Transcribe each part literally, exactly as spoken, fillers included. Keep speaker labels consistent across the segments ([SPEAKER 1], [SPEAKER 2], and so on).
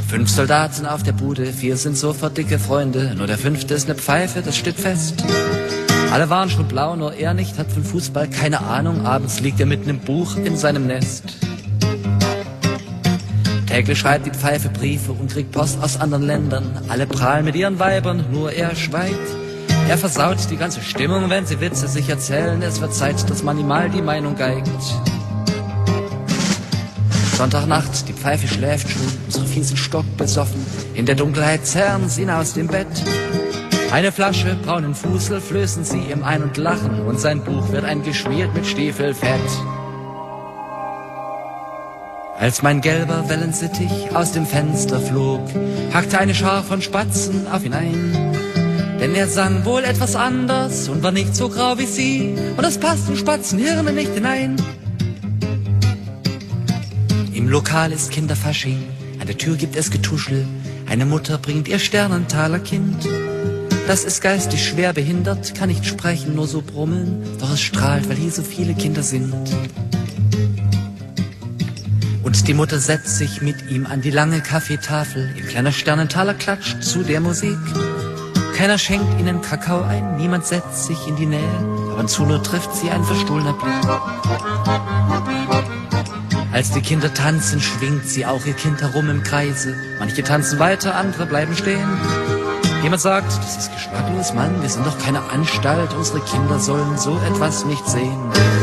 [SPEAKER 1] Fünf Soldaten auf der Bude, vier sind sofort dicke Freunde, nur der fünfte ist ne Pfeife, das steht fest. Alle waren schon blau, nur er nicht, hat von Fußball keine Ahnung, abends liegt er mit nem Buch in seinem Nest. Täglich schreibt die Pfeife Briefe und kriegt Post aus anderen Ländern, alle prahlen mit ihren Weibern, nur er schweigt. Er versaut die ganze Stimmung, wenn sie Witze sich erzählen, es wird Zeit, dass man ihm mal die Meinung geigt. Sonntagnacht, die Pfeife schläft schon, unsere Vieh sind stockbesoffen. In der Dunkelheit zerren sie ihn aus dem Bett. Eine Flasche braunen Fusel flößen sie ihm ein und lachen. Und sein Buch wird eingeschmiert mit Stiefelfett. Als mein gelber Wellensittich aus dem Fenster flog, hackte eine Schar von Spatzen auf ihn ein. Denn er sang wohl etwas anders und war nicht so grau wie sie. Und das passt in Spatzenhirne nicht hinein. Im Lokal ist Kinderfasching, an der Tür gibt es Getuschel. Eine Mutter bringt ihr Sternentaler Kind. Das ist geistig schwer behindert, kann nicht sprechen, nur so brummeln. Doch es strahlt, weil hier so viele Kinder sind. Und die Mutter setzt sich mit ihm an die lange Kaffeetafel. Ihr kleiner Sternentaler klatscht zu der Musik. Keiner schenkt ihnen Kakao ein, niemand setzt sich in die Nähe. Ab und zu nur trifft sie ein verstohlener Blick. Als die Kinder tanzen, schwingt sie auch ihr Kind herum im Kreise. Manche tanzen weiter, andere bleiben stehen. Jemand sagt, das ist geschmacklos, Mann, wir sind doch keine Anstalt, unsere Kinder sollen so etwas nicht sehen.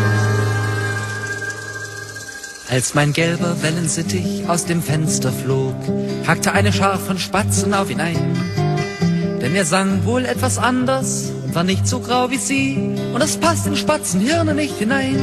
[SPEAKER 1] Als mein gelber Wellensittich aus dem Fenster flog, hackte eine Schar von Spatzen auf ihn ein. Denn er sang wohl etwas anders und war nicht so grau wie sie. Und es passt in Spatzenhirne nicht hinein.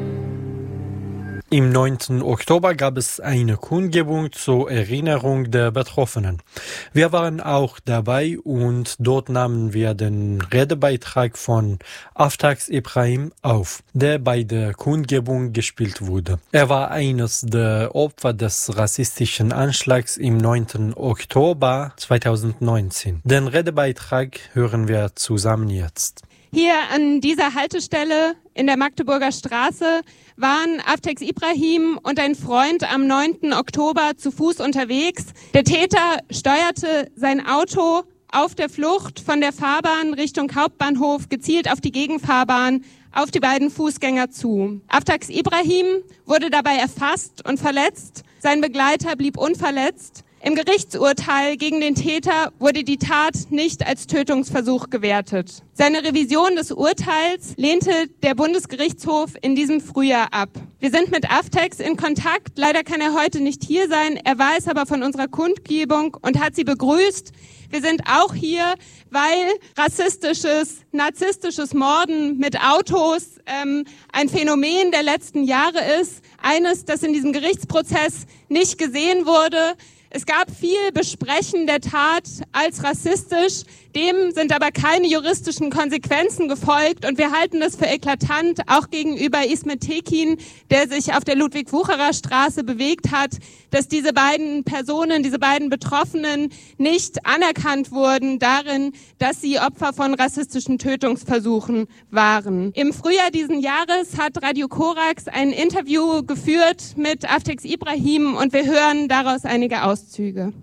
[SPEAKER 2] Im neunten Oktober gab es eine Kundgebung zur Erinnerung der Betroffenen. Wir waren auch dabei und dort nahmen wir den Redebeitrag von Aftax Ibrahim auf, der bei der Kundgebung gespielt wurde. Er war eines der Opfer des rassistischen Anschlags im neunten Oktober zweitausendneunzehn. Den Redebeitrag hören wir zusammen jetzt.
[SPEAKER 3] Hier an dieser Haltestelle in der Magdeburger Straße waren Aftax Ibrahim und ein Freund am neunten Oktober zu Fuß unterwegs. Der Täter steuerte sein Auto auf der Flucht von der Fahrbahn Richtung Hauptbahnhof gezielt auf die Gegenfahrbahn, auf die beiden Fußgänger zu. Aftax Ibrahim wurde dabei erfasst und verletzt. Sein Begleiter blieb unverletzt. Im Gerichtsurteil gegen den Täter wurde die Tat nicht als Tötungsversuch gewertet. Seine Revision des Urteils lehnte der Bundesgerichtshof in diesem Frühjahr ab. Wir sind mit Aftax in Kontakt. Leider kann er heute nicht hier sein. Er weiß aber von unserer Kundgebung und hat sie begrüßt. Wir sind auch hier, weil rassistisches, narzisstisches Morden mit Autos ähm, ein Phänomen der letzten Jahre ist. Eines, das in diesem Gerichtsprozess nicht gesehen wurde. Es gab viel Besprechen der Tat als rassistisch, dem sind aber keine juristischen Konsequenzen gefolgt und wir halten das für eklatant, auch gegenüber Ismet Tekin, der sich auf der Ludwig-Wucherer-Straße bewegt hat, dass diese beiden Personen, diese beiden Betroffenen nicht anerkannt wurden darin, dass sie Opfer von rassistischen Tötungsversuchen waren. Im Frühjahr diesen Jahres hat Radio Korax ein Interview geführt mit Aftax Ibrahim und wir hören daraus einige Auszüge.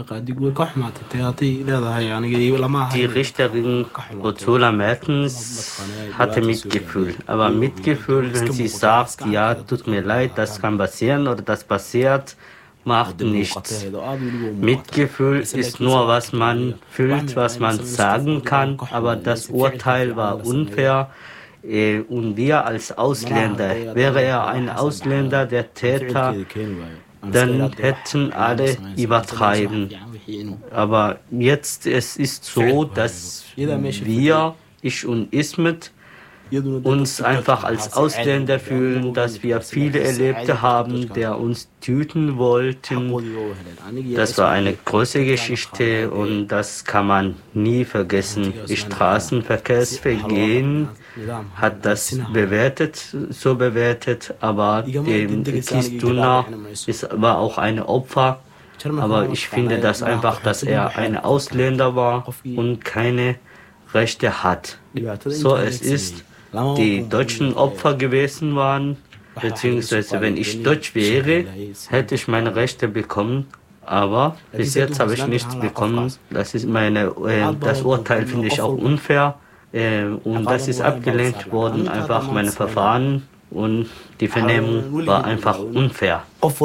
[SPEAKER 4] Die Richterin Ursula Mertens hatte Mitgefühl. Aber Mitgefühl, wenn sie sagt, ja, tut mir leid, das kann passieren oder das passiert, macht nichts. Mitgefühl ist nur, was man fühlt, was man sagen kann, aber das Urteil war unfair. Und wir als Ausländer, wäre er ein Ausländer, der Täter, dann hätten alle übertreiben. Aber jetzt es ist so, dass wir, ich und Ismet, uns einfach als Ausländer fühlen, dass wir viele Erlebte haben, der uns töten wollten. Das war eine große Geschichte und das kann man nie vergessen. Das Straßenverkehrsvergehen hat das bewertet, so bewertet, aber dem Kistuna ist aber auch ein Opfer. Aber ich finde das einfach, dass er ein Ausländer war und keine Rechte hat. So es ist, die deutschen Opfer gewesen waren, beziehungsweise wenn ich Deutsch wäre, hätte ich meine Rechte bekommen, Aber bis jetzt habe ich nichts bekommen. Das ist meine, äh, das Urteil finde ich auch unfair. Äh, und das ist abgelehnt worden, einfach meine Verfahren. Und die Vernehmung war einfach unfair.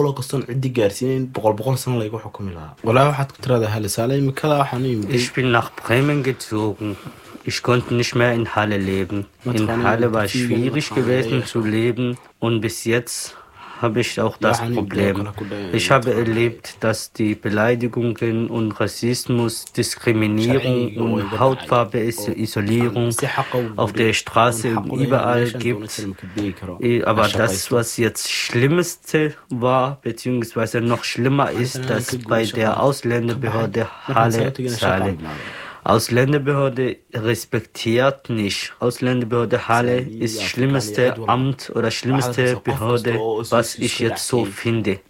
[SPEAKER 4] Ich bin nach Bremen gezogen. Ich konnte nicht mehr in Halle leben. In Halle war es schwierig gewesen zu leben und bis jetzt habe ich auch das Problem. Ich habe erlebt, dass die Beleidigungen und Rassismus, Diskriminierung und Hautfarbe, Isolierung auf der Straße und überall gibt. Aber das, was jetzt Schlimmste war, beziehungsweise noch schlimmer ist, dass bei der Ausländerbehörde Halle Saale. Ausländerbehörde respektiert nicht. Ausländerbehörde Halle ist schlimmste Amt oder schlimmste Behörde, was ich jetzt so finde.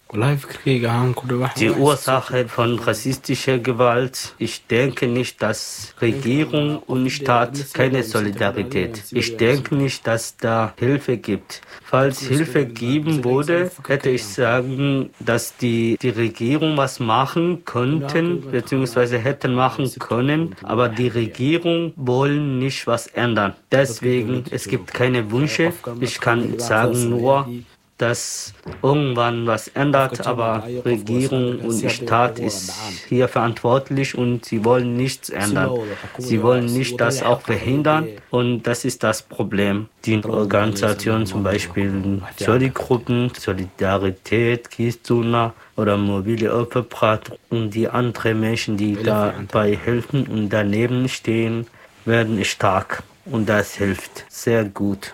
[SPEAKER 4] Die Ursache von rassistischer Gewalt, ich denke nicht, dass Regierung und Staat keine Solidarität. Ich denke nicht, dass da Hilfe gibt. Falls Hilfe geben würde, hätte ich sagen, dass die, die Regierung was machen könnten, beziehungsweise hätten machen können, aber die Regierung wollen nicht was ändern. Deswegen, es gibt keine Wünsche. Ich kann sagen nur, dass irgendwann was ändert, aber Regierung und Staat ist hier verantwortlich und sie wollen nichts ändern. Sie wollen nicht das auch verhindern und das ist das Problem. Die Organisationen, zum Beispiel Soli-Gruppen, Solidarität, Kistuna oder mobile Opferbrat und die anderen Menschen, die dabei helfen und daneben stehen, werden stark und das hilft sehr gut.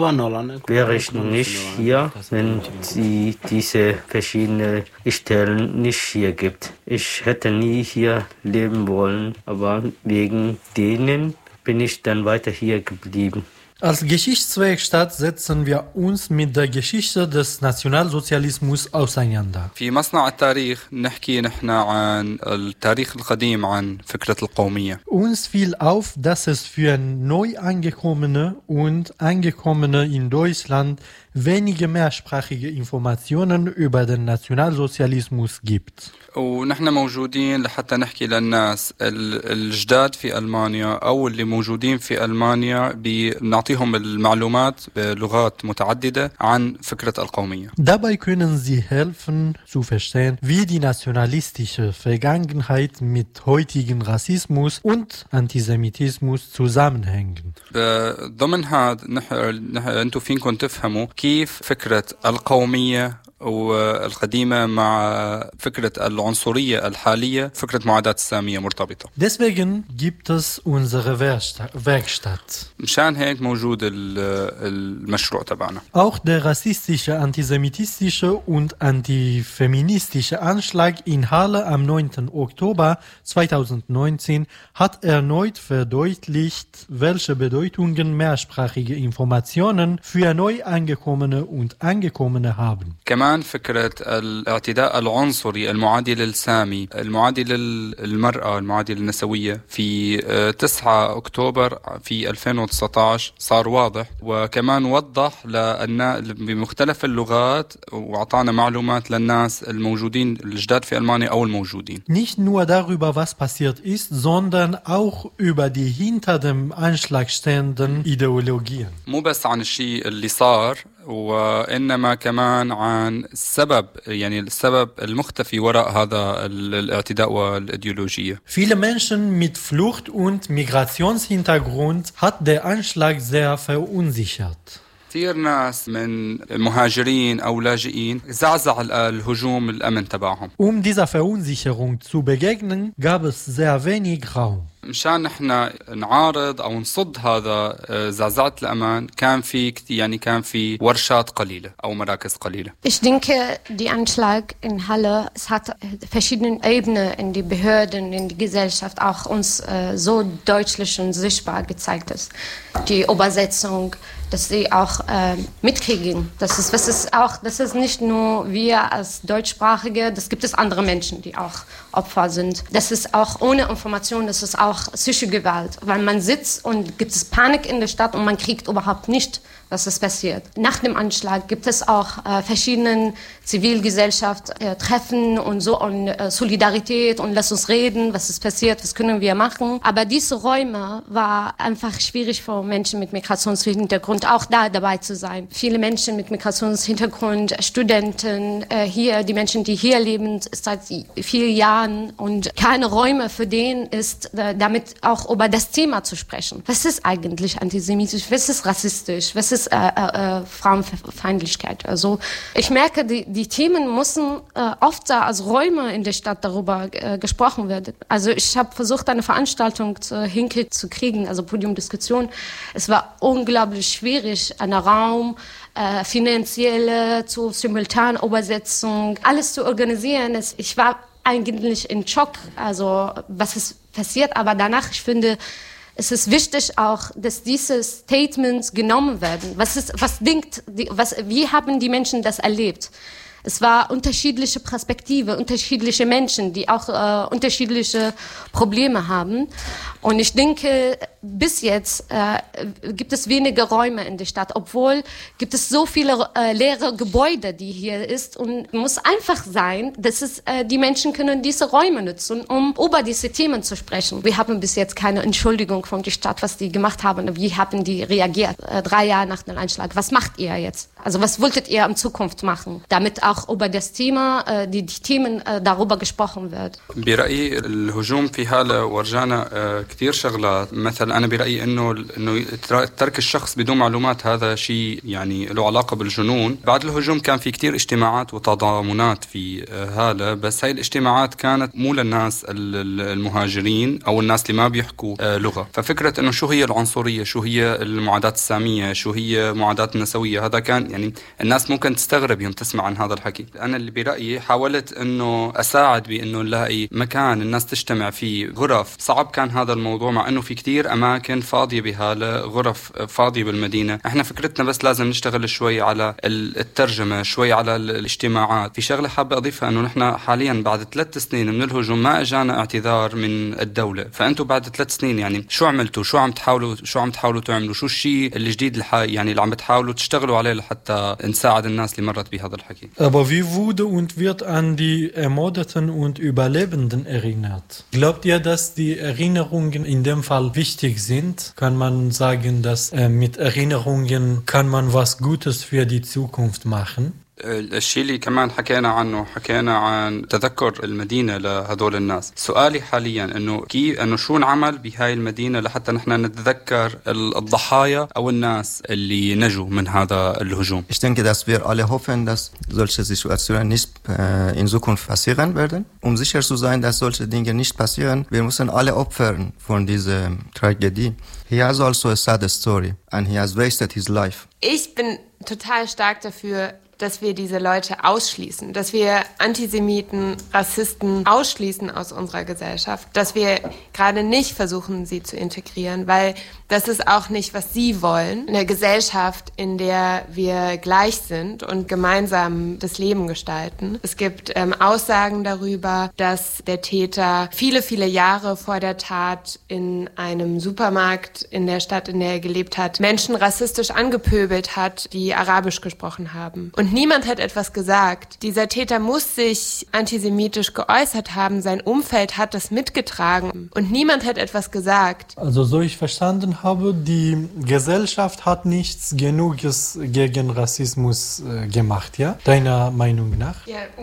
[SPEAKER 4] Wäre ich nicht hier, wenn es die, diese verschiedenen Stellen nicht hier gibt. Ich hätte nie hier leben wollen, aber wegen denen bin ich dann weiter hier geblieben.
[SPEAKER 2] Als Geschichtswerkstatt setzen wir uns mit der Geschichte des Nationalsozialismus auseinander.
[SPEAKER 5] في مصنع التاريخ نحكي نحن عن التاريخ القديم عن فكرة القومية.
[SPEAKER 2] Uns fiel auf, dass es für Neuangekommene und Angekommene in Deutschland wenige mehrsprachige Informationen über den Nationalsozialismus gibt.
[SPEAKER 5] ونحن موجودين لحتى نحكي للناس الجداد في ألمانيا أو اللي موجودين في ألمانيا بنعطيهم المعلومات بلغات متعددة عن فكرة القومية.
[SPEAKER 2] Dabei können sie helfen zu verstehen, wie die nationalistische Vergangenheit mit heutigen Rassismus und Antisemitismus zusammenhängen.
[SPEAKER 5] ضمن هذا أنتم فينكم تفهموا كيف فكرة القومية والقديمة مع فكرة العنصرية الحالية فكرة معاداة السامية مرتبطة.
[SPEAKER 2] Deswegen gibt es unsere Werkstatt.
[SPEAKER 5] مشان هيك موجود المشروع تبعنا.
[SPEAKER 2] Auch der rassistische, antisemitistische und antifeministische Anschlag in Halle am neunten Oktober zweitausendneunzehn hat erneut verdeutlicht, welche Bedeutungen mehrsprachige Informationen für Neuangekommene und Angekommene haben.
[SPEAKER 5] كمان فكرة الاعتداء العنصري المعادي للسامي المعادي للمرأة المعادي للنسوية في تسعة أكتوبر في ألفين وتسعة عشر صار واضح وكمان وضح لأن بمختلف اللغات وأعطانا معلومات للناس الموجودين الجداد في ألمانيا أو الموجودين.
[SPEAKER 2] Nicht nur darüber, was passiert ist, sondern auch über die hinter dem Anschlag stehenden Ideologien.
[SPEAKER 5] مو بس عن الشيء اللي صار وإنما كمان عن السبب يعني السبب المختفي وراء هذا الاعتداء والإيديولوجية.
[SPEAKER 2] Viele Menschen mit Flucht- und Migrationshintergrund hat der Anschlag sehr verunsichert.
[SPEAKER 5] كثير ناس من مهاجرين أو لاجئين زعزع الهجوم الأمن تبعهم.
[SPEAKER 2] Um dieser Verunsicherung zu begegnen, gab es sehr wenig Raum.
[SPEAKER 5] مشان نحن نعارض أو نصد هذا زعزعة الأمان كان في يعني كان في ورشات قليلة أو مراكز قليلة.
[SPEAKER 6] Ich denke, der Anschlag in Halle, es hat verschiedene Ebenen in die Behörden, in die Gesellschaft auch uns äh, so deutlich und sichtbar gezeigt ist. Die Übersetzung, dass sie auch äh, mitkriegen. Das ist, das ist auch, das ist nicht nur wir als Deutschsprachige, das gibt es andere Menschen, die auch Opfer sind. Das ist auch ohne Information, das ist auch psychische Gewalt, weil man sitzt und gibt es Panik in der Stadt und man kriegt überhaupt nicht was ist passiert. Nach dem Anschlag gibt es auch äh, verschiedene Zivilgesellschaftstreffen äh, und so und äh, Solidarität und lass uns reden, was ist passiert, was können wir machen. Aber diese Räume war einfach schwierig für Menschen mit Migrationshintergrund auch da dabei zu sein. Viele Menschen mit Migrationshintergrund, Studenten äh, hier, die Menschen, die hier leben seit vielen Jahren und keine Räume für den ist, äh, damit auch über das Thema zu sprechen. Was ist eigentlich antisemitisch? Was ist rassistisch? Was ist Äh, äh, Frauenfeindlichkeit. Also ich merke, die, die Themen müssen äh, oft da als Räume in der Stadt darüber äh, gesprochen werden. Also ich habe versucht, eine Veranstaltung zu, hinzukriegen, also Podiumdiskussion. Es war unglaublich schwierig, einen Raum, äh, finanzielle, zur Simultanübersetzung, alles zu organisieren. Es, ich war eigentlich in Schock, also was ist passiert, aber danach, ich finde, es ist wichtig auch, dass diese Statements genommen werden. Was ist, was denkt, was, wie haben die Menschen das erlebt? Es war unterschiedliche Perspektive, unterschiedliche Menschen, die auch äh, unterschiedliche Probleme haben. Und ich denke, bis jetzt äh, gibt es wenige Räume in der Stadt, obwohl gibt es so viele äh, leere Gebäude, die hier ist. Und muss einfach sein, dass es, äh, die Menschen können diese Räume nutzen, um über diese Themen zu sprechen. Wir haben bis jetzt keine Entschuldigung von der Stadt, was die gemacht haben. Wie haben die reagiert? Äh, drei Jahre nach dem Anschlag. Was macht ihr jetzt? Also was wolltet ihr in Zukunft machen? Damit auch über das Thema, äh, die, die Themen äh, darüber gesprochen wird.
[SPEAKER 5] برأيي الهجوم في حالة ورجعنا كثير شغلات. مثلا أنا برأيي إنه إنه ترك الشخص بدون معلومات هذا شيء يعني له علاقة بالجنون. بعد الهجوم كان في كثير اجتماعات وتضامنات في هذا، بس هاي الاجتماعات كانت مو للناس المهاجرين أو الناس اللي ما بيحكوا لغة. ففكرة إنه شو هي العنصرية، شو هي المعاداة السامية، شو هي معاداة النسوية، هذا كان يعني الناس ممكن تستغرب يوم تسمع عن هذا الحكي. أنا اللي برأيي حاولت إنه أساعد بإنه نلاقي مكان الناس تجتمع فيه، غرف. صعب كان هذا الموضوع مع إنه في كتير أماكن فاضية بهالة، غرف فاضية بالمدينة. إحنا فكرتنا بس لازم نشتغل شوي على الترجمة، شوي على الاجتماعات. في شغلة حابة أضيفها إنه نحن حاليا بعد ثلاث سنين من الهجوم ما أجانا اعتذار من الدولة. فأنتوا بعد ثلاث سنين يعني شو عملتوا؟ شو عم تحاولوا شو عم تحاولوا تعملوا؟ شو الشيء الجديد الح... يعني اللي عم تحاولوا تشتغلوا عليه لحتى نساعد الناس اللي مرت بهذا الحكي؟
[SPEAKER 2] Aber wie wurde und wird an die Ermordeten und Überlebenden erinnert? Glaubt ihr, dass die Erinnerungen in dem Fall wichtig sind? Kann man sagen, dass äh, mit Erinnerungen kann man was Gutes für die Zukunft machen?
[SPEAKER 5] الشيء اللي كمان حكينا عنه، حكينا عن تذكر المدينة لهذول الناس. سؤالي حاليا انه كي انه شو نعمل بهاي المدينة لحتى نحن نتذكر الضحايا او الناس اللي نجوا من هذا الهجوم.
[SPEAKER 7] Ich denke, dass wir alle hoffen, dass solche Situationen nicht äh, in Zukunft passieren werden. Um sicher zu sein, dass solche Dinge nicht passieren, wir müssen alle opfern von dieser Tragödie. He has also a sad story and he has wasted his life.
[SPEAKER 3] Ich bin total stark dafür, dass wir diese Leute ausschließen, dass wir Antisemiten, Rassisten ausschließen aus unserer Gesellschaft, dass wir gerade nicht versuchen, sie zu integrieren, weil das ist auch nicht, was sie wollen. Eine Gesellschaft, in der wir gleich sind und gemeinsam das Leben gestalten. Es gibt ähm, Aussagen darüber, dass der Täter viele, viele Jahre vor der Tat in einem Supermarkt in der Stadt, in der er gelebt hat, Menschen rassistisch angepöbelt hat, die Arabisch gesprochen haben. Und niemand hat etwas gesagt. Dieser Täter muss sich antisemitisch geäußert haben. Sein Umfeld hat das mitgetragen. Und niemand hat etwas gesagt.
[SPEAKER 2] Also so ich verstanden habe, die Gesellschaft hat nichts Genuges gegen Rassismus äh, gemacht, ja? Deiner Meinung nach?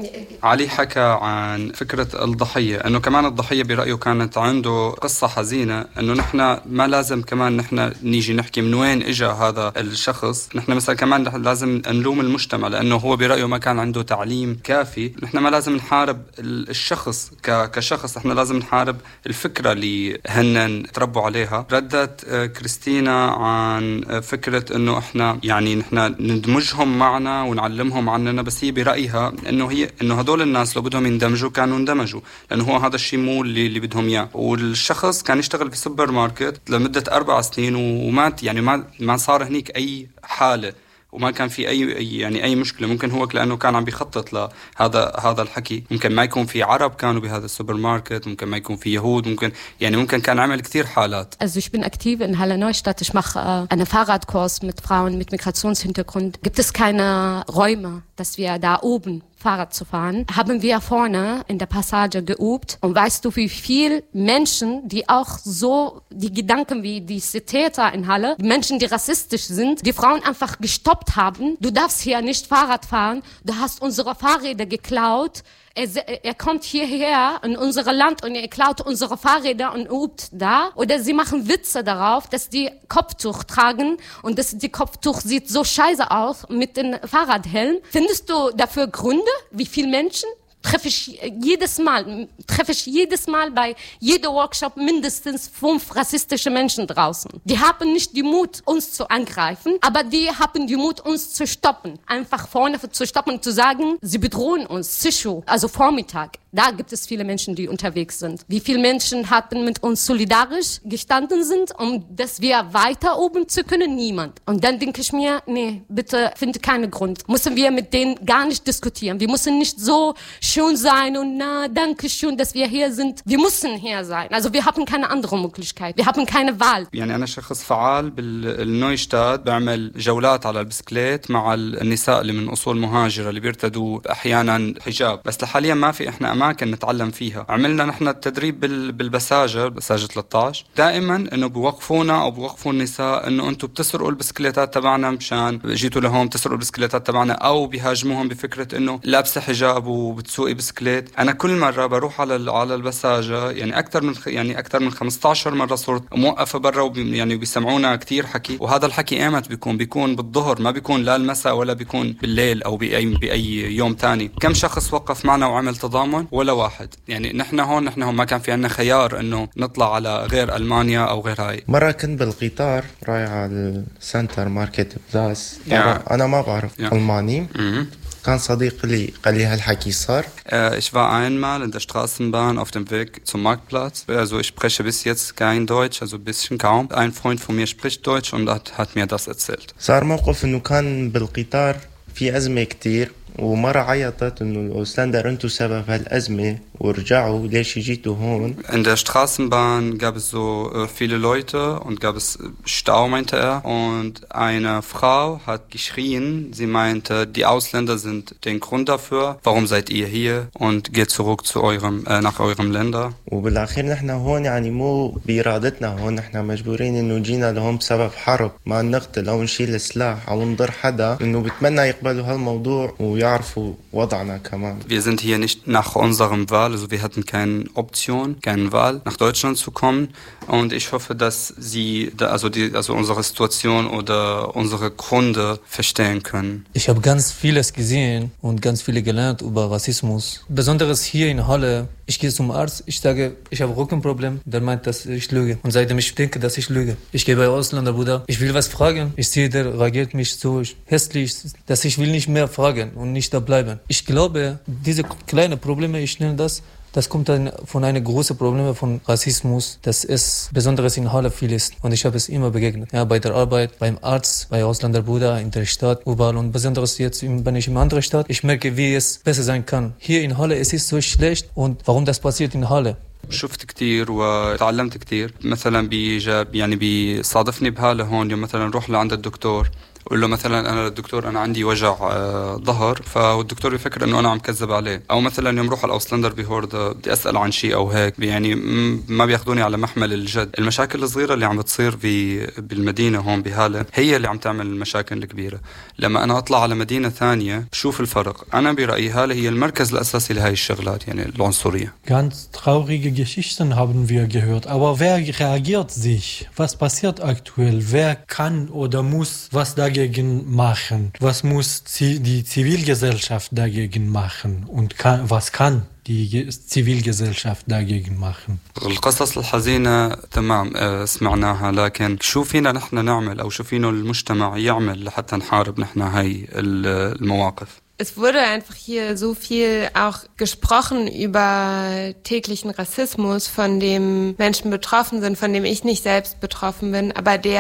[SPEAKER 5] علي حكى عن فكرة الضحية، أنه كمان الضحية برأيه كانت عنده قصة حزينة، أنه نحن ما لازم كمان نحن نيجي نحكي من وين إجا هذا الشخص. نحن مثلا كمان لازم نلوم المجتمع لأنه هو برأيه ما كان عنده تعليم كافي. نحن ما لازم نحارب الشخص كشخص، نحن لازم نحارب الفكرة اللي هن تربوا عليها. ردت كريستينا عن فكرة انه احنا يعني نحن ندمجهم معنا ونعلمهم عننا، بس هي برأيها انه هي انه هدول الناس لو بدهم يندمجوا كانوا اندمجوا، لانه هو هذا الشيء مو اللي, اللي بدهم اياه. والشخص كان يشتغل في سوبر ماركت لمدة أربع سنين ومات، يعني ما ما صار هنيك اي حالة وما كان في أي يعني أي مشكلة. ممكن هو لأنه كان عم بيخطط لهذا هذا الحكي، ممكن ما يكون في عرب كانوا بهذا السوبر ماركت، ممكن ما يكون في يهود، ممكن يعني ممكن كان عمل كتير حالات.
[SPEAKER 6] Also ich bin aktiv in Halle Neustadt. Ich mache äh, einen Fahrradkurs mit Frauen mit Migrationshintergrund. Gibt es keine Räume, dass wir da oben Fahrrad zu fahren, haben wir vorne in der Passage geübt. Und weißt du, wie viel Menschen, die auch so die Gedanken wie diese Täter in Halle, die Menschen, die rassistisch sind, die Frauen einfach gestoppt haben. Du darfst hier nicht Fahrrad fahren. Du hast unsere Fahrräder geklaut. Er, er kommt hierher in unser Land und er klaut unsere Fahrräder und übt da. Oder sie machen Witze darauf, dass die Kopftuch tragen und dass die Kopftuch sieht so scheiße aus mit den Fahrradhelm. Findest du dafür Gründe? Wie viele Menschen? Treffe ich jedes Mal, treffe ich jedes Mal bei jedem Workshop mindestens fünf rassistische Menschen draußen. Die haben nicht die Mut, uns zu angreifen, aber die haben die Mut, uns zu stoppen. Einfach vorne zu stoppen und zu sagen, sie bedrohen uns, Sichu, also Vormittag. Da gibt es viele Menschen, die unterwegs sind. Wie viele Menschen haben mit uns solidarisch gestanden sind, um dass wir weiter oben zu können? Niemand. Und dann denke ich mir, nee, bitte, finde keinen Grund. Müssen wir mit denen gar nicht diskutieren. Wir müssen nicht so schön sein und na, danke schön, dass wir hier sind. Wir müssen hier sein. Also wir haben keine andere Möglichkeit. Wir haben keine Wahl.
[SPEAKER 5] يعني أنا شخص فعال بالنويشتاد، بعمل جولات على البسكليت مع النساء اللي من أصول مهاجرة اللي بيرتدوا أحيانا حجاب، بس حاليا ما في إحنا أماكن نتعلم فيها. عملنا نحن التدريب بالبساجة بساجة ثلاثة عشر، دائما إنه بوقفونا أو بوقفوا النساء إنه أنتم بتسرقوا البسكليتات تبعنا مشان جيتوا لهون تسرقوا البسكليتات تبعنا، أو بيهاجموهم بفكرة إنه لابسة حجاب وبتسوقي بسكليت. أنا كل مرة بروح على على البساجة يعني أكثر من يعني أكثر من خمسة عشر مرة صرت موقفة برا وبي يعني بيسمعونا كتير حكي. وهذا الحكي إيمت بيكون بيكون بالظهر، ما بيكون لا المساء ولا بيكون بالليل أو بأي بأي يوم تاني. كم شخص وقف معنا وعمل تضامن؟ ولا واحد. يعني نحن هون نحن هون ما كان في عنا خيار إنه نطلع على غير ألمانيا أو غير هاي.
[SPEAKER 8] مرة كنت بالقطار رايح على السنتر ماركت بلاس،
[SPEAKER 5] yeah.
[SPEAKER 8] أنا ما بعرف yeah. ألماني. mm-hmm. كان صديق لي قال لي هالحكي صار.
[SPEAKER 5] Äh, ich war einmal in der Straßenbahn auf dem Weg zum Marktplatz. Also ich spreche bis jetzt kein Deutsch, also ein bisschen kaum. Ein Freund von mir spricht Deutsch und hat, hat mir das erzählt.
[SPEAKER 8] صار موقف إنه كان بالقطار في أزمة كتير، ومرة عيطت إنه الأوسلندر أنتوا سبب هالأزمة ورجعوا، ليش جيتوا هون؟
[SPEAKER 5] In der Straßenbahn gab es so äh, viele Leute und gab es Stau, meinte er. Und eine Frau hat geschrien, sie meinte, die Ausländer sind den Grund dafür, warum seid ihr hier und geht zurück zu eurem, äh, nach eurem Länder.
[SPEAKER 8] وبالأخير نحن هون يعني مو بإرادتنا، هون نحن مجبورين إنه جينا لهم بسبب حرب، ما نقتل أو نشيل سلاح أو نضر حدا، إنه بتمنى يقبلوا هالموضوع ويعرفوا وضعنا كمان.
[SPEAKER 5] Wir sind hier nicht nach unserem Wahl, also wir hatten keine Option, keine Wahl, nach Deutschland zu kommen. Und ich hoffe, dass Sie, also die, also unsere Situation oder unsere Gründe verstehen können.
[SPEAKER 9] Ich habe ganz vieles gesehen und ganz viel gelernt über Rassismus. Besonders hier in Halle. Ich gehe zum Arzt, ich sage, ich habe Rückenproblem, der meint, dass ich lüge. Und seitdem ich denke, dass ich lüge. Ich gehe bei Ausländerbruder, ich will was fragen. Ich sehe, der reagiert mich so hässlich, dass ich will nicht mehr fragen und nicht da bleiben. Ich glaube, diese kleinen Probleme, ich nenne das, das kommt dann von einem großen Problem von Rassismus, dass es besonders in Halle viel ist. Und ich habe es immer begegnet. Ja, bei der Arbeit, beim Arzt, bei Ausländerbruder, in der Stadt, überall. Und besonders jetzt, wenn ich in einer anderen Stadt, ich merke, wie es besser sein kann. Hier in Halle, es ist so schlecht. Und warum das passiert in Halle?
[SPEAKER 5] شفت كتير وتعلمت كتير. مثلا بيجاب يعني بيصادفني بحالة هون، يوم مثلا روح لعند الدكتور قول له مثلا انا الدكتور انا عندي وجع آه ظهر، فالدكتور بيفكر انه انا عم كذب عليه. او مثلا يوم روح على الاوسلندر بهوردا بدي اسال عن شيء او هيك، يعني ما بياخذوني على محمل الجد. المشاكل الصغيره اللي عم بتصير بالمدينه هون بهاله هي اللي عم تعمل المشاكل الكبيره. لما انا اطلع على مدينه ثانيه بشوف الفرق. انا برايي هاله هي المركز الاساسي لهي الشغلات، يعني العنصريه.
[SPEAKER 2] Ganz traurige Geschichten haben wir gehört, aber wer reagiert sich? Was passiert aktuell? Wer kann oder muss was dagegen machen? Was muss die Zivilgesellschaft dagegen machen? Und kann, was kann die Zivilgesellschaft dagegen machen?
[SPEAKER 5] القصص الحزينة تمام سمعناها، لكن شو فينا نحن نعمل أو شو فينا المجتمع يعمل لحتى نحارب نحن هاي المواقف؟
[SPEAKER 3] Es wurde einfach hier so viel auch gesprochen über täglichen Rassismus, von dem Menschen betroffen sind, von dem ich nicht selbst betroffen bin, aber der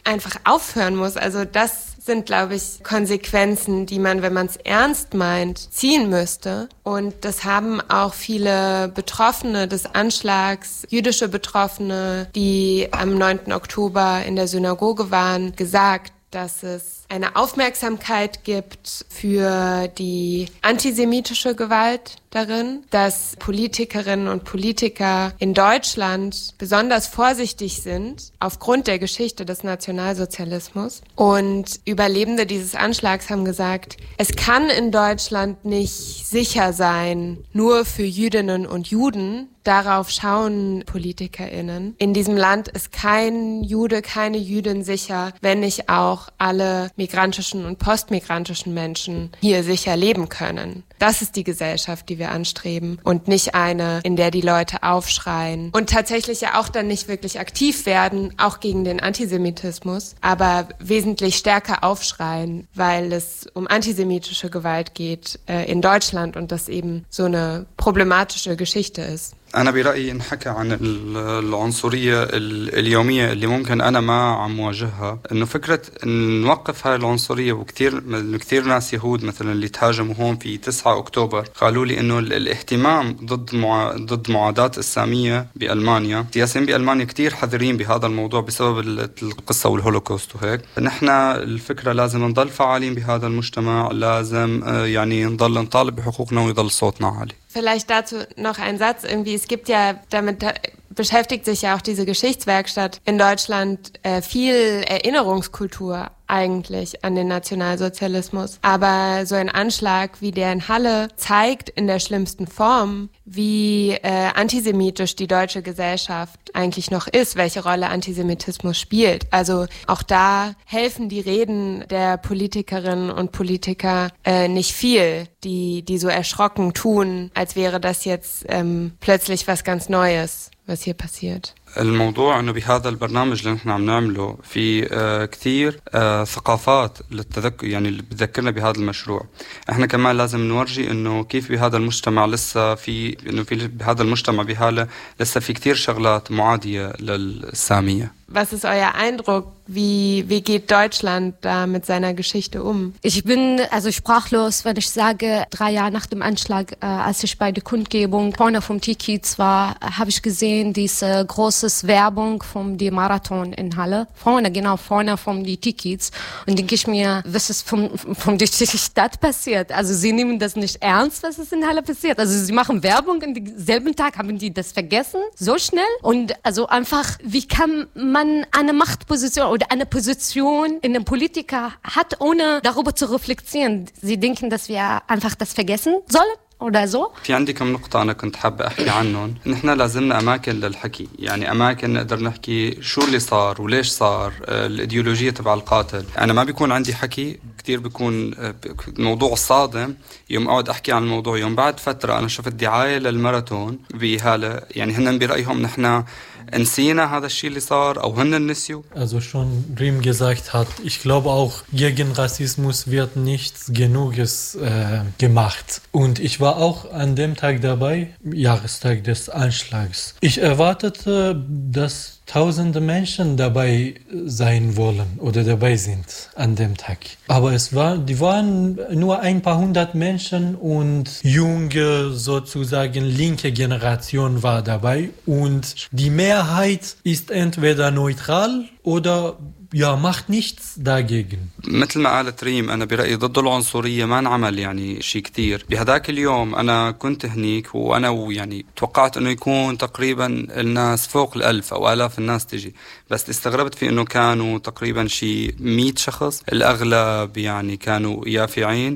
[SPEAKER 3] einfach aufhören muss. Also das sind, glaube ich, Konsequenzen, die man, wenn man es ernst meint, ziehen müsste. Und das haben auch viele Betroffene des Anschlags, jüdische Betroffene, die am neunten Oktober in der Synagoge waren, gesagt, dass es eine Aufmerksamkeit gibt für die antisemitische Gewalt darin, dass Politikerinnen und Politiker in Deutschland besonders vorsichtig sind aufgrund der Geschichte des Nationalsozialismus. Und Überlebende dieses Anschlags haben gesagt, es kann in Deutschland nicht sicher sein, nur für Jüdinnen und Juden. Darauf schauen PolitikerInnen. In diesem Land ist kein Jude, keine Jüdin sicher, wenn nicht auch alle migrantischen und postmigrantischen Menschen hier sicher leben können. Das ist die Gesellschaft, die wir anstreben und nicht eine, in der die Leute aufschreien und tatsächlich ja auch dann nicht wirklich aktiv werden, auch gegen den Antisemitismus, aber wesentlich stärker aufschreien, weil es um antisemitische Gewalt geht äh, in Deutschland und das eben so eine problematische Geschichte ist.
[SPEAKER 5] أنا برأيي إن حكى عن العنصرية اليومية اللي ممكن أنا ما عم واجهها إنه فكرة إن نوقف هاي العنصرية وكتير كتير ناس يهود مثلا اللي تهاجموا هون في تسعة أكتوبر قالوا لي إنه الاهتمام ضد مع... ضد معاداة السامية بألمانيا السياسيين بألمانيا كتير حذرين بهذا الموضوع بسبب القصة والهولوكوست وهيك نحن الفكرة لازم نضل فعالين بهذا المجتمع لازم يعني نضل نطالب بحقوقنا ويضل صوتنا عالي.
[SPEAKER 3] Vielleicht dazu noch ein Satz irgendwie. Es gibt ja, damit beschäftigt sich ja auch diese Geschichtswerkstatt in Deutschland äh, viel Erinnerungskultur eigentlich an den Nationalsozialismus. Aber so ein Anschlag wie der in Halle zeigt in der schlimmsten Form, wie äh, antisemitisch die deutsche Gesellschaft eigentlich noch ist, welche Rolle Antisemitismus spielt. Also auch da helfen die Reden der Politikerinnen und Politiker äh, nicht viel, die, die so erschrocken tun, als wäre das jetzt ähm, plötzlich was ganz Neues, was hier passiert.
[SPEAKER 5] الموضوع انه بهذا البرنامج اللي نحن عم نعمله في آه كثير آه ثقافات للتذكر يعني اللي بتذكرنا بهذا المشروع. احنا كمان لازم نورجي انه كيف بهذا المجتمع لسه في انه في بهذا المجتمع بحاله لسه في كثير شغلات معادية للسامية.
[SPEAKER 3] Was ist euer Eindruck? Wie, wie geht Deutschland da mit seiner Geschichte um?
[SPEAKER 6] Ich bin also sprachlos, wenn ich sage, drei Jahre nach dem Anschlag, äh, als ich bei der Kundgebung vorne vom T-Kiez war, habe ich gesehen, diese große Werbung vom die Marathon in Halle. Vorne, genau vorne vom die T-Kiez. Und denke ich mir, was ist vom, vom die Stadt passiert? Also sie nehmen das nicht ernst, was ist in Halle passiert. Also sie machen Werbung und denselben Tag haben die das vergessen, so schnell. Und also einfach, wie kann man eine Machtposition oder eine Position in einem Politiker hat, ohne darüber zu reflektieren. Sie denken, dass wir einfach das vergessen sollen oder so.
[SPEAKER 5] في عندي كم نقطة أنا كنت حابة أحكي عنهم. نحن لازمنا أماكن للحكي، يعني أماكن نقدر نحكي شو اللي صار وليش صار، الإيديولوجية تبع القاتل. أنا ما بيكون عندي حكي كتير، بيكون موضوع صادم يوم أقعد أحكي عن الموضوع. يوم بعد فترة أنا شفت دعاية للماراثون بهالة، يعني هن برأيهم نحن نسينا هذا الشيء اللي صار أو هن نسيوا.
[SPEAKER 2] Also schon Rim gesagt hat, ich glaube auch, gegen Rassismus wird nichts Genuges äh, gemacht. Und ich war auch an dem Tag dabei, Jahrestag des Anschlags. Ich erwartete, dass tausende Menschen dabei sein wollen oder dabei sind an dem Tag. Aber es war, die waren nur ein paar hundert Menschen und junge, sozusagen linke Generation war dabei. Und die Mehrheit ist entweder neutral oder ja, macht nichts dagegen.
[SPEAKER 5] مثل ما قالت ريم أنا برأيي ضد العنصرية ما نعمل يعني شيء كتير. بهذاك اليوم أنا كنت هنيك وأنا ويعني توقعت إنه يكون تقريبا الناس فوق الألف أو آلاف الناس تجي، بس استغربت في إنه كانوا تقريبا شيء مئة شخص. الأغلب يعني كانوا يافعين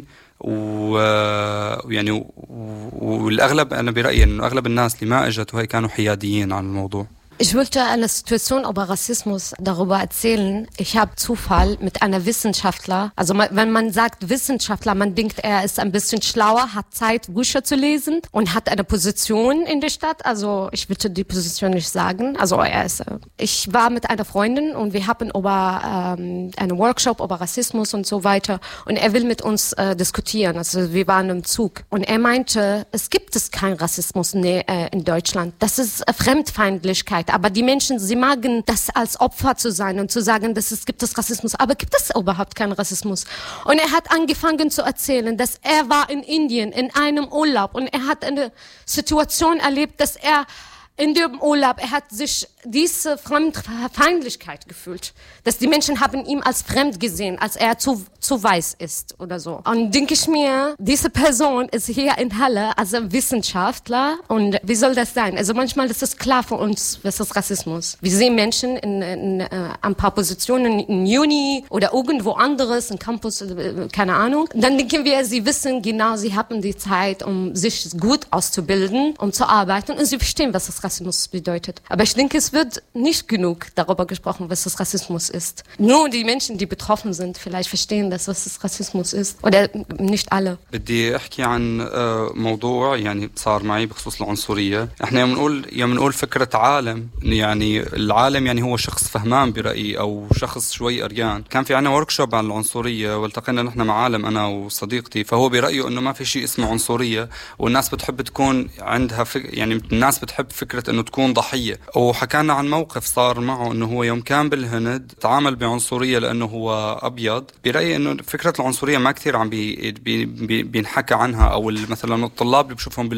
[SPEAKER 5] ويعني والأغلب أنا برأيي إنه أغلب الناس اللي ما إجت وهي كانوا حياديين عن الموضوع.
[SPEAKER 6] Ich wollte eine Situation über Rassismus darüber erzählen. Ich habe Zufall mit einer Wissenschaftler. Also wenn man sagt Wissenschaftler, man denkt, er ist ein bisschen schlauer, hat Zeit, Bücher zu lesen und hat eine Position in der Stadt. Also ich würde die Position nicht sagen. Also er ist. Ich war mit einer Freundin und wir haben über ähm, einen Workshop über Rassismus und so weiter. Und er will mit uns äh, diskutieren. Also wir waren im Zug und er meinte, es gibt es keinen Rassismus in, äh, in Deutschland. Das ist äh, Fremdfeindlichkeit. weiter. Aber die Menschen, sie magen das als Opfer zu sein und zu sagen, dass es gibt es Rassismus. Aber gibt es überhaupt keinen Rassismus? Und er hat angefangen zu erzählen, dass er war in Indien in einem Urlaub und er hat eine Situation erlebt, dass er in dem Urlaub, er hat sich diese Fremdfeindlichkeit gefühlt. Dass die Menschen haben ihn als fremd gesehen, als er zu, zu weiß ist oder so. Und denke ich mir, diese Person ist hier in Halle als Wissenschaftler und wie soll das sein? Also manchmal ist es klar für uns, was ist Rassismus. Wir sehen Menschen in, in äh, ein paar Positionen in Uni oder irgendwo anderes, im Campus, äh, keine Ahnung. Dann denken wir, sie wissen genau, sie haben die Zeit, um sich gut auszubilden, um zu arbeiten und sie verstehen, was das Rassismus bedeutet. Aber ich denke, es wird nicht genug darüber gesprochen, was das Rassismus ist. Nur die Menschen, die betroffen sind, vielleicht verstehen das, was das Rassismus ist. Oder nicht alle.
[SPEAKER 5] بدي أحكي عن موضوع يعني صار معي بخصوص العنصرية. إحنا يوم نقول يوم نقول فكرة عالم يعني العالم يعني هو شخص فهمان برأيي أو شخص شوي أريان. كان في عنا وركشوب عن العنصرية والتقينا نحن مع عالم أنا وصديقتي فهو برأيه إنه ما في شيء اسمه عنصرية والناس بتحب تكون عندها فك... يعني الناس بتحب فكرة إنه تكون ضحية. وحكانا عن موقف صار معه إنه هو يوم كان بالهند تعامل بعنصرية لأنه هو أبيض. برأيي إنه فكرة العنصرية ما كثير عم بي بي بي بينحكى عنها أو مثلا الطلاب اللي بشوفهم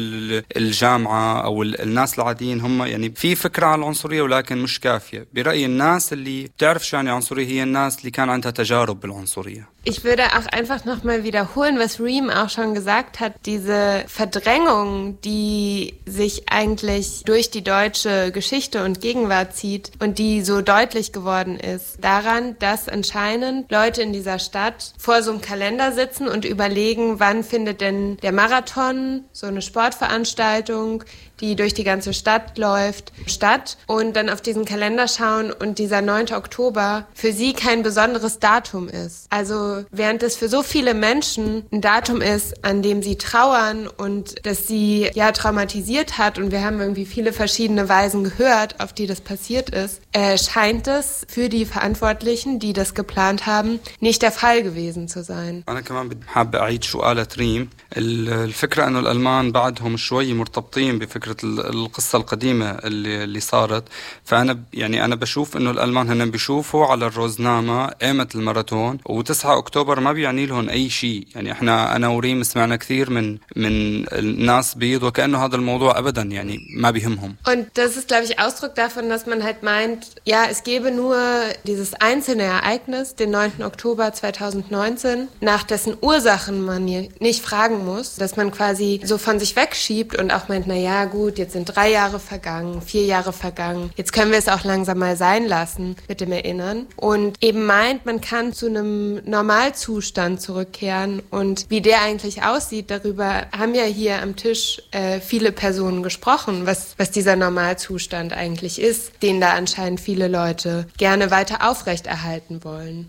[SPEAKER 5] بالجامعة أو الناس العاديين هم يعني في فكرة عن العنصرية ولكن مش كافية. برأيي الناس اللي بتعرف شو يعني عنصرية هي الناس اللي كان عندها تجارب بالعنصرية.
[SPEAKER 3] Ich würde auch einfach nochmal wiederholen, was Reem auch schon gesagt hat, diese Verdrängung, die sich eigentlich durch die deutsche Geschichte und Gegenwart zieht und die so deutlich geworden ist, daran, dass anscheinend Leute in dieser Stadt vor so einem Kalender sitzen und überlegen, wann findet denn der Marathon, so eine Sportveranstaltung, die durch die ganze Stadt läuft, statt und dann auf diesen Kalender schauen und dieser neunte Oktober für sie kein besonderes Datum ist. Also während es für so viele Menschen ein Datum ist, an dem sie trauern und das sie ja traumatisiert hat und wir haben irgendwie viele verschiedene Weisen gehört, auf die das passiert ist, äh, scheint es für die Verantwortlichen, die das geplant haben, nicht der Fall gewesen zu sein.
[SPEAKER 5] أنا كمان بدي حابب أعيد شو قالت ريم الفكرة إنه الألمان بعدهم شوي مرتبطين بفكرة القصة القديمة اللي اللي صارت فأنا يعني أنا بشوف إنه الألمان هن بيشوفوا على الروزنامة قيمة الماراثون وتسعة أكتوبر ما بيعني لهم أي شيء يعني إحنا أنا وريم سمعنا كثير من من الناس بيض وكأنه هذا الموضوع أبدا يعني ما بيهمهم.
[SPEAKER 3] Und das ist, glaube ich, Ausdruck davon, dass man halt meint, ja, es gäbe nur dieses einzelne Ereignis, den neunten Oktober zweitausendneunzehn, nach dessen Ursachen man nicht fragen muss, dass man quasi so von sich wegschiebt und auch meint, na ja, gut, jetzt sind drei Jahre vergangen, vier Jahre vergangen, jetzt können wir es auch langsam mal sein lassen mit dem Erinnern und eben meint, man kann zu einem Normalzustand zurückkehren und wie der eigentlich aussieht, darüber haben ja hier am Tisch äh, viele Personen gesprochen, was, was dieser Normalzustand eigentlich ist, den da anscheinend viele Leute gerne weiter aufrechterhalten wollen.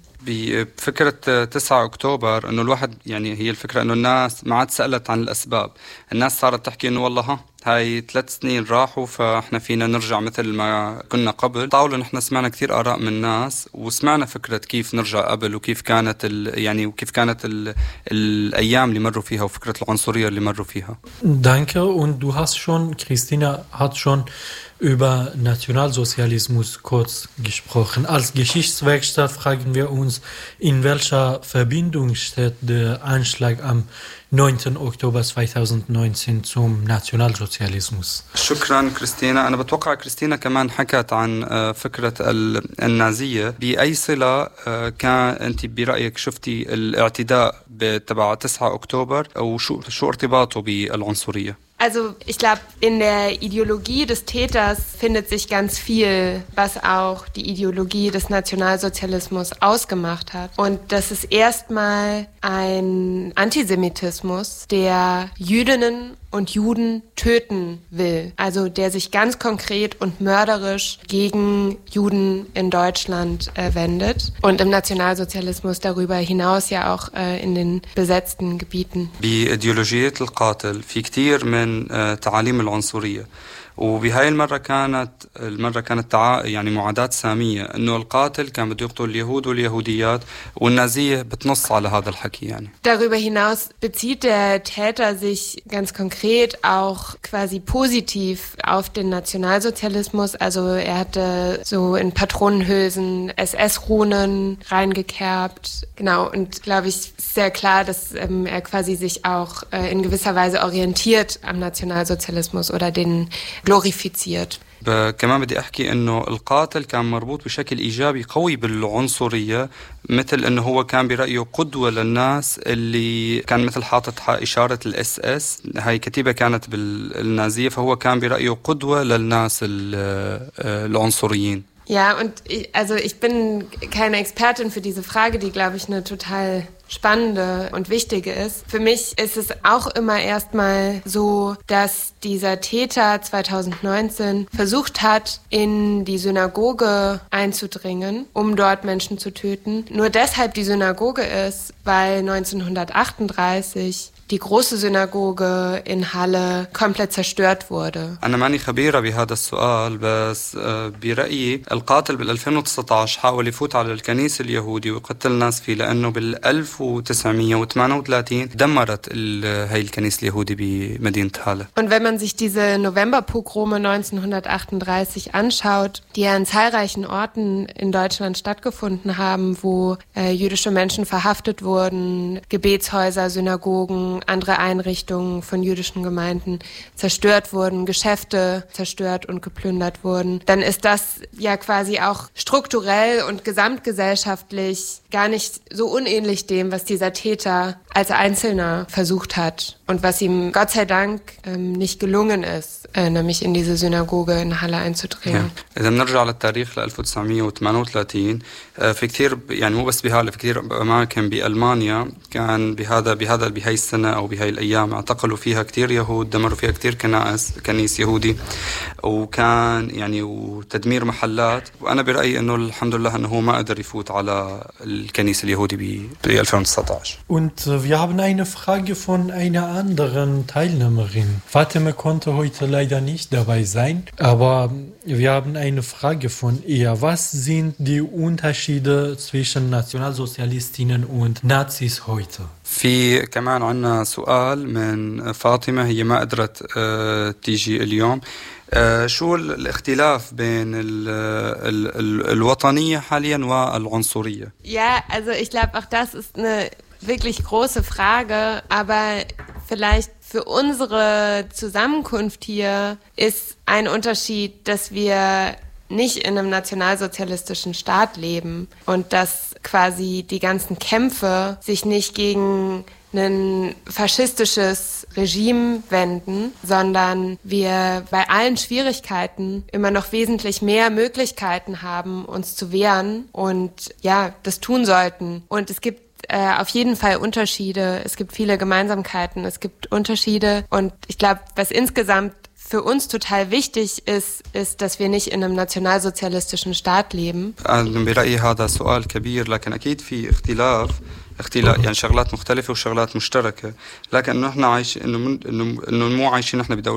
[SPEAKER 5] بفكرة تسعة أكتوبر إنه الواحد يعني هي الفكرة إنه الناس ما عاد سألت عن الأسباب الناس صارت تحكي إنه والله ها هاي ثلاث سنين راحوا فإحنا فينا نرجع مثل ما كنا قبل طاولة نحن سمعنا كثير آراء من الناس وسمعنا فكرة كيف نرجع قبل وكيف كانت ال يعني وكيف كانت ال الأيام اللي مروا فيها وفكرة العنصرية اللي مروا فيها.
[SPEAKER 2] Danke und du hast schon, Christina hat schon über Nationalsozialismus kurz gesprochen. Als Geschichtswerkstatt fragen wir uns, in welcher Verbindung steht der Anschlag am neunten Oktober zweitausendneunzehn zum Nationalsozialismus.
[SPEAKER 5] شكرا كريستينا. أنا بتوقع كريستينا كمان حكت عن فكرة النازية بأي صلة كان أنت برأيك شفتي الاعتداء تبع تسعة أكتوبر أو شو شو ارتباطه بالعنصرية؟
[SPEAKER 3] Also ich glaube, in der Ideologie des Täters findet sich ganz viel, was auch die Ideologie des Nationalsozialismus ausgemacht hat. Und das ist erstmal ein Antisemitismus, der Jüdinnen und Juden töten will. Also der sich ganz konkret und mörderisch gegen Juden in Deutschland äh, wendet. Und im Nationalsozialismus darüber hinaus ja auch äh, in den besetzten Gebieten.
[SPEAKER 5] بإيديولوجية القاتل في كتير من تعاليم العنصرية وبهاي المرة كانت المرة كانت تع... يعني معاداة سامية إنه القاتل كان بده يقتل اليهود واليهوديات والنازية بتنص على هذا الحكي يعني.
[SPEAKER 3] Darüber hinaus bezieht der Täter sich ganz konkret konkret auch quasi positiv auf den Nationalsozialismus. Also er hatte so in Patronenhülsen S S-Runen reingekerbt. Genau, und glaube ich, sehr klar, dass ähm, er quasi sich auch äh, in gewisser Weise orientiert am Nationalsozialismus oder den glorifiziert.
[SPEAKER 5] كمان بدي أحكي إنه القاتل كان مربوط بشكل إيجابي قوي بالعنصرية، مثل إنه هو كان برأيه قدوة للناس اللي كان مثل حاطط إشارة الإس إس، هاي كتيبة كانت بالنازية، فهو كان برأيه قدوة للناس العنصريين.
[SPEAKER 3] Ja, und ich, also ich bin keine Expertin für diese Frage, die, glaube ich, eine total spannende und wichtige ist. Für mich ist es auch immer erstmal so, dass dieser Täter zweitausendneunzehn versucht hat, in die Synagoge einzudringen, um dort Menschen zu töten. Nur deshalb die Synagoge ist, weil neunzehnhundertachtunddreißig die große Synagoge in Halle komplett zerstört wurde.
[SPEAKER 5] أنا ماني خبيرة بهذا السؤال، بس برأيي القاتل بال ألفين وتسعة عشر حاول يفوت على الكنيسة اليهودي ويقتل ناس فيه، لأنه بال ألف وتسعمية وثمانية وثلاثين دمرت هاي الكنيسة اليهودي بمدينة هاله.
[SPEAKER 3] Und wenn man sich diese Novemberpogrome neunzehnhundertachtunddreißig anschaut, die ja an zahlreichen Orten in Deutschland stattgefunden haben, wo äh, jüdische Menschen verhaftet wurden, Gebetshäuser, Synagogen, andere Einrichtungen von jüdischen Gemeinden zerstört wurden, Geschäfte zerstört und geplündert wurden, dann ist das ja quasi auch strukturell und gesamtgesellschaftlich gar nicht so unähnlich dem, was dieser Täter als Einzelner versucht hat und was ihm Gott sei Dank ähm, nicht gelungen ist, äh, nämlich in diese Synagoge in Halle einzudringen.
[SPEAKER 5] إذا بنرجع للتاريخ ل ألف وتسعمية وثمانية وثلاثين في كثير يعني مو بس بهاله، في كثير أماكن بألمانيا كان بهذا بهذا بهاي السنة أو بهاي الأيام اعتقلوا فيها كثير يهود، دمروا فيها كثير كنائس كنيس يهودي، وكان يعني وتدمير محلات. وأنا برأيي إنه الحمد لله إنه هو ما قدر يفوت على الكنيسة اليهودي ب ألفين وتسعة عشر.
[SPEAKER 2] Und äh, wir haben eine Frage von einer anderen Teilnehmerin. Fatime konnte heute leider nicht dabei sein, aber wir haben eine Frage von ihr. Was sind die Unterschiede zwischen Nationalsozialistinnen und Nazis heute?
[SPEAKER 5] في كمان عنا سؤال من فاطمة، هي ما قدرت اه تيجي اليوم. اه شو الاختلاف بين ال ال ال الوطنية حاليا والعنصرية؟
[SPEAKER 3] Ja, also ich glaube, auch das ist eine wirklich große Frage, aber vielleicht für unsere Zusammenkunft hier ist ein Unterschied, dass wir nicht in einem nationalsozialistischen Staat leben und dass quasi die ganzen Kämpfe sich nicht gegen ein faschistisches Regime wenden, sondern wir bei allen Schwierigkeiten immer noch wesentlich mehr Möglichkeiten haben, uns zu wehren und ja, das tun sollten. Und es gibt äh, auf jeden Fall Unterschiede, es gibt viele Gemeinsamkeiten, es gibt Unterschiede und ich glaube, was insgesamt für uns total wichtig ist, ist, dass wir nicht in einem nationalsozialistischen Staat leben.
[SPEAKER 5] برأيي هذا سؤال كبير، لكن أكيد في اختلاف اختلاف يعني شغلات مختلفة وشغلات مشتركة، لكن إنه إحنا عايش إنه إنه إنه مو عايشين إحنا بدولة